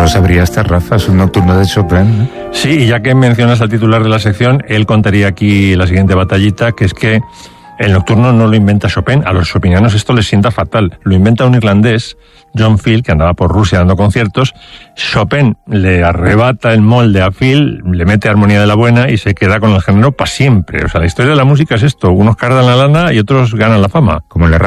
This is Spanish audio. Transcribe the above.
lo sabría hasta Rafa, es un nocturno de Chopin, ¿no? Sí, y ya que mencionas al titular de la sección, él contaría aquí la siguiente batallita, que es que el nocturno no lo inventa Chopin, a los chopinianos esto les sienta fatal. Lo inventa un irlandés, John Field, que andaba por Rusia dando conciertos. Chopin le arrebata el molde a Field, le mete armonía de la buena y se queda con el género para siempre. O sea, la historia de la música es esto, unos cargan la lana y otros ganan la fama. Como en la